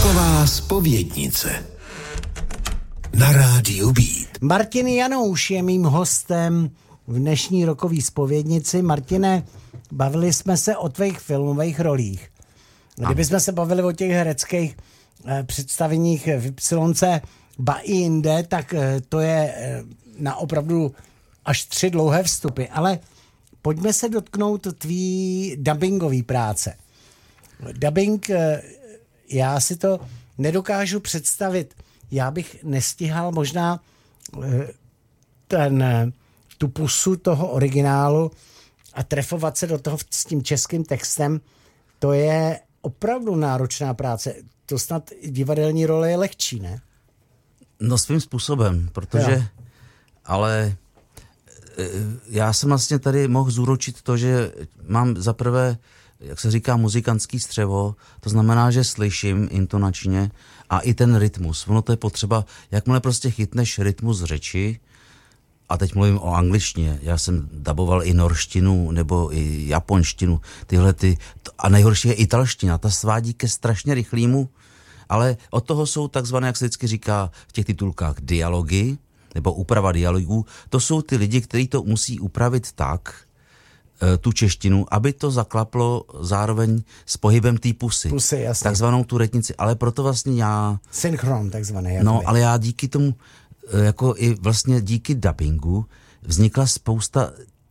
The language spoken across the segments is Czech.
Roková zpovědnice na rádiu Beat. Martin Janouš je mým hostem v dnešní rokový zpovědnici. Martine, bavili jsme se o tvých filmových rolích. Kdybychom se bavili o těch hereckých představeních v Y, ba i jinde, tak to je na opravdu až 3 dlouhé vstupy. Ale pojďme se dotknout tvý dubbingový práce. Dubbing, já si to nedokážu představit. Já bych nestihal možná tu pusu toho originálu a trefovat se do toho s tím českým textem. To je opravdu náročná práce. To snad divadelní role je lehčí, ne? No svým způsobem, protože jo. Ale já jsem vlastně tady mohl zúročit to, že mám zaprvé, jak se říká, muzikantský střevo, to znamená, že slyším intonačně a i ten rytmus. Ono to je potřeba, jakmile prostě chytneš rytmus řeči, a teď mluvím o angličtině, já jsem daboval i norštinu nebo i japonštinu, a nejhorší je italština, ta svádí ke strašně rychlýmu, ale od toho jsou takzvané, jak se vždycky říká v těch titulkách, dialogy, nebo úprava dialogů, to jsou ty lidi, kteří to musí upravit tak, tu češtinu, aby to zaklaplo zároveň s pohybem té pusy. Takzvanou tu retnici, ale proto vlastně já... Synchron takzvaný. No, ale já díky tomu, jako i vlastně díky dubbingu, vznikla spousta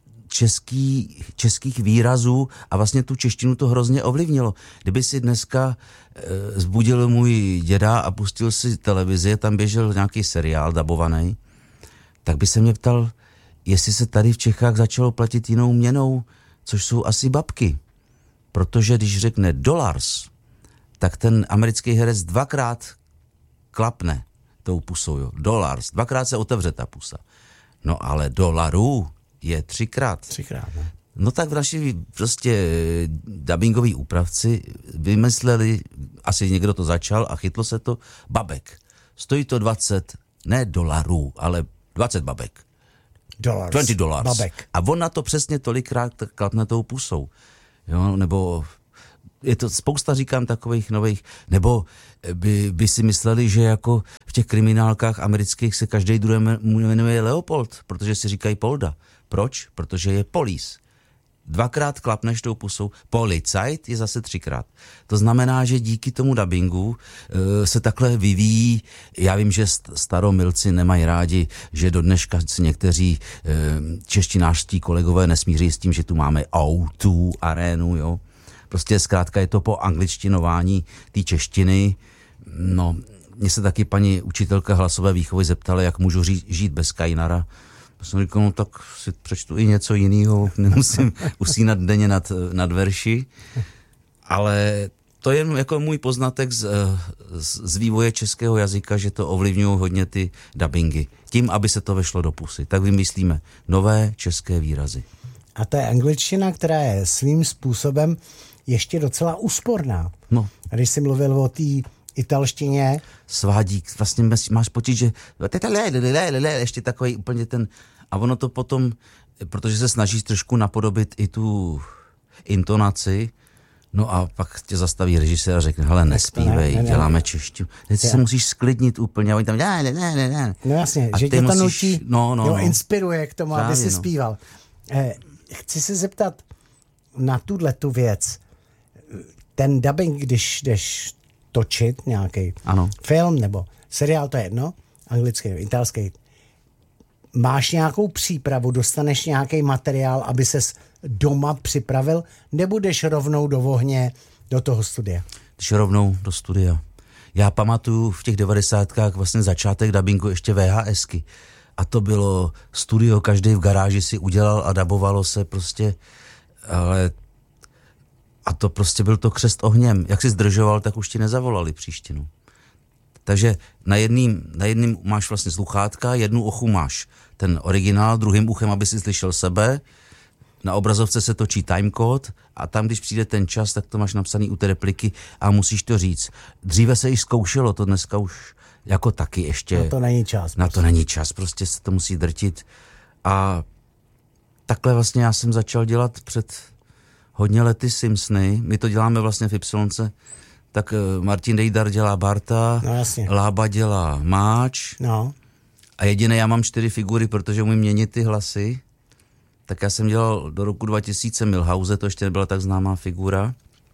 českých výrazů a vlastně tu češtinu to hrozně ovlivnilo. Kdyby si dneska zbudil můj děda a pustil si televizi, tam běžel nějaký seriál dabovaný, tak by se mě ptal, jestli se tady v Čechách začalo platit jinou měnou, což jsou asi babky. Protože když řekne dollars, tak ten americký herec 2krát klapne tou pusou, jo. Dollars, 2krát se otevře ta pusa. No ale dolarů je 3krát. 3krát, ne? No tak v naši prostě dabingoví úpravci vymysleli, asi někdo to začal a chytlo se to, babek. Stojí to 20, ne dolarů, ale 20 babek. $20. Babek. A on na to přesně tolikrát klapne tou pusou. Jo, nebo je to spousta, říkám, takových nových, nebo by si mysleli, že jako v těch kriminálkách amerických se každý druhý jmenuje Leopold, protože si říkají Polda. Proč? Protože je police. 2krát klapneš tou pusou, policajt je zase 3krát. To znamená, že díky tomu dabingu se takhle vyvíjí. Já vím, že staromilci nemají rádi, že do dneška si někteří češtinářští kolegové nesmíří s tím, že tu máme O2 arénu, jo. Prostě zkrátka je to po angličtinování té češtiny. No, mě se taky paní učitelka hlasové výchovy zeptala, jak můžu žít bez Kajnara. Jsem říkal, no tak si přečtu i něco jiného, nemusím usínat denně nad verši, ale to je jako můj poznatek z vývoje českého jazyka, že to ovlivňují hodně ty dabingy. Tím, aby se to vešlo do pusy. Tak vymyslíme nové české výrazy. A to je angličtina, která je svým způsobem ještě docela úsporná. No. Když jsi mluvil o té italštině. Svádík, vlastně máš pocit, že ještě takový úplně ten, a ono to potom, protože se snažíš trošku napodobit i tu intonaci, no a pak tě zastaví režisér a řekne, hele, nespívej, děláme češtinu. Teď se musíš sklidnit úplně a oni tam ne. No jasně, a že tě to musíš, nutí, inspiruje k tomu, právě, aby si zpíval. Chci se zeptat na tu věc. Ten dubbing, když jdeš točit nějaký film nebo seriál, to je jedno, anglický, italský, máš nějakou přípravu, dostaneš nějaký materiál, aby ses doma připravil, nebo jdeš rovnou do ohně, do toho studia? Jdeš rovnou do studia. Já pamatuju v těch 90kách vlastně začátek dabingu ještě VHSky. A to bylo studio, každý v garáži si udělal a dabovalo se prostě, ale a to prostě byl to křest ohněm. Jak jsi zdržoval, tak už ti nezavolali příštinu. Takže na jedním máš vlastně sluchátka, jednu uchu máš ten originál, druhým uchem, aby si slyšel sebe. Na obrazovce se točí timecode a tam, když přijde ten čas, tak to máš napsaný u té repliky a musíš to říct. Dříve se již zkoušelo, to dneska už jako taky ještě. Na to není čas. Na to není čas, prostě se to musí drtit. A takhle vlastně já jsem začal dělat před hodně lety Simpsony. My to děláme vlastně v Y tak Martin Dejdar dělá Barta, No, jasně. Lába dělá Máč No. a jediné já mám 4 figury, protože umím měnit ty hlasy. Tak já jsem dělal do roku 2000 Milhouse, to ještě nebyla tak známá figura.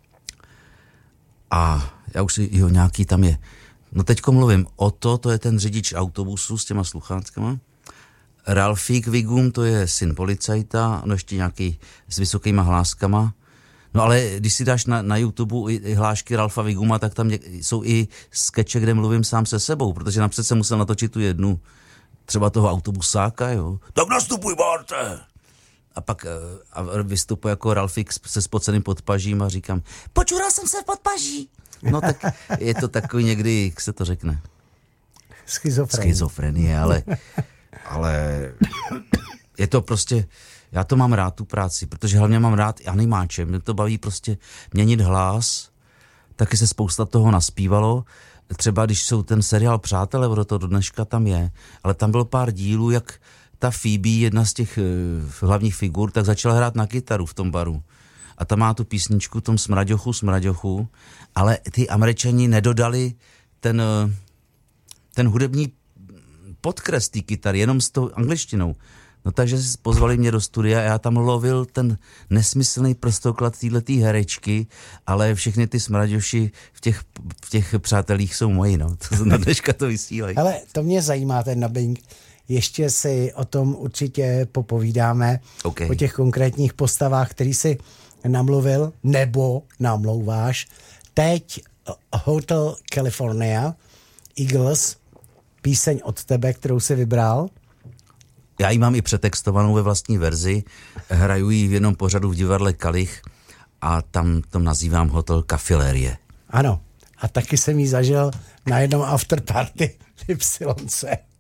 A já už si, nějaký tam je. No teďko mluvím to je ten řidič autobusu s těma sluchátkama. Ralfík Vigum, to je syn policajta, no ještě nějaký s vysokýma hláskama. No ale když si dáš na YouTube i hlášky Ralfa Viguma, tak tam jsou i skeče, kde mluvím sám se sebou, protože napřed jsem musel natočit tu jednu, třeba toho autobusáka, jo. Tak nastupuj, Barte! A pak vystupuje jako Ralfík se spoceným podpažím a říkám, počural jsem se v podpaží. No tak je to takový někdy, jak se to řekne? Schizofrenie, ale je to prostě, já to mám rád, tu práci, protože hlavně mám rád animáče, mě to baví prostě měnit hlas, taky se spousta toho naspívalo, třeba když jsou ten seriál Přátelé, ono to do dneška tam je, ale tam bylo pár dílů, jak ta Phoebe, jedna z těch hlavních figur, tak začala hrát na kytaru v tom baru. A tam má tu písničku, tom smraďochu, ale ty Američani nedodali ten hudební podkres té kytary, jenom s tou angličtinou. No takže si pozvali mě do studia a já tam lovil ten nesmyslný prstoklad téhletý herečky, ale všechny ty smraďoši v těch přátelích jsou moji, no. To na dneška to vysílají. Ale to mě zajímá, ten dubbing. Ještě si o tom určitě popovídáme, okay. O těch konkrétních postavách, který si namluvil, nebo namlouváš. Teď Hotel California, Eagles, píseň od tebe, kterou si vybral. Já ji mám i přetextovanou ve vlastní verzi, hraju ji v jednom pořadu v divadle Kalich a tam to nazývám Hotel Kafilérie. Ano, a taky jsem ji zažil na jednom afterparty v Ypsilonce.